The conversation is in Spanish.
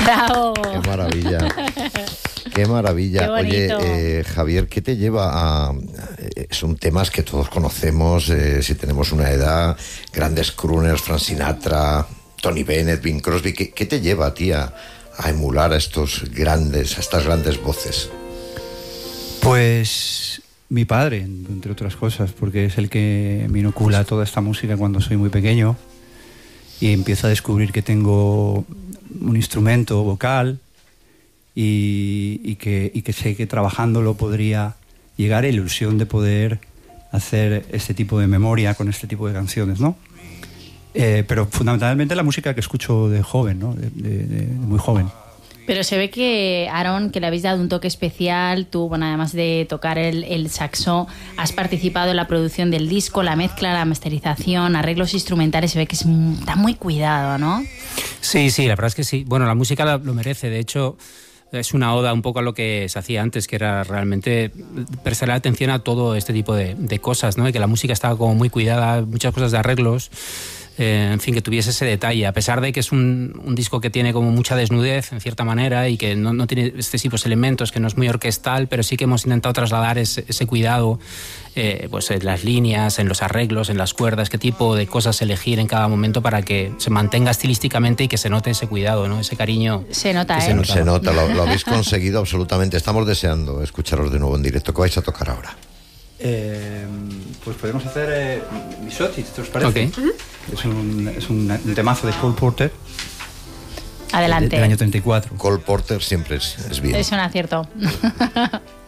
¡Bravo! ¡Qué maravilla! ¡Qué maravilla! Qué bonito. Oye, Javier, ¿qué te lleva a...? Son temas que todos conocemos, si tenemos una edad, grandes crooners, Frank Sinatra, Tony Bennett, Bing Crosby. ¿Qué te lleva a ti a emular a estas grandes voces? Pues mi padre, entre otras cosas, porque es el que me inocula toda esta música cuando soy muy pequeño y empiezo a descubrir que tengo un instrumento vocal y que sé que trabajándolo podría llegar a la ilusión de poder hacer este tipo de memoria con este tipo de canciones, ¿no? Pero fundamentalmente la música que escucho de joven, ¿no? De muy joven. Pero se ve que, Aaron, que le habéis dado un toque especial. Tú, bueno, además de tocar el saxo, has participado en la producción del disco, la mezcla, la masterización, arreglos instrumentales. Se ve que está muy cuidado, ¿no? Sí, la verdad es que sí. Bueno, la música lo merece. De hecho, es una oda un poco a lo que se hacía antes, que era realmente prestar atención a todo este tipo de cosas, ¿no? Y que la música estaba como muy cuidada, muchas cosas de arreglos. En fin, que tuviese ese detalle, a pesar de que es un disco que tiene como mucha desnudez en cierta manera y que no tiene excesivos elementos, que no es muy orquestal, pero sí que hemos intentado trasladar ese cuidado pues en las líneas, en los arreglos, en las cuerdas, qué tipo de cosas elegir en cada momento para que se mantenga estilísticamente y que se note ese cuidado, ¿no? Ese cariño. Se nota, Se nota, lo habéis conseguido absolutamente. Estamos deseando escucharos de nuevo en directo. ¿Qué vais a tocar ahora? Pues podemos hacer Misotti, ¿te os parece? Okay. Es un temazo de Cole Porter. Adelante. Del año 34. Cole Porter siempre es bien. Es un acierto.